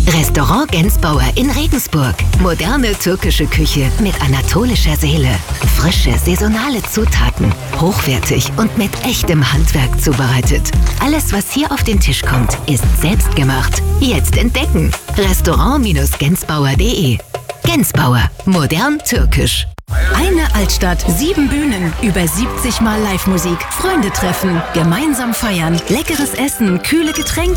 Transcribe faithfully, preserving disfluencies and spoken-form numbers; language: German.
Restaurant Gensbauer in Regensburg. Moderne türkische Küche mit anatolischer Seele. Frische, saisonale Zutaten. Hochwertig und mit echtem Handwerk zubereitet. Alles, was hier auf den Tisch kommt, ist selbstgemacht. Jetzt entdecken. Restaurant Gensbauer punkt de. Gensbauer. Modern türkisch. Eine Altstadt, sieben Bühnen, über siebzig Mal Live-Musik, Freunde treffen, gemeinsam feiern, leckeres Essen, kühle Getränke.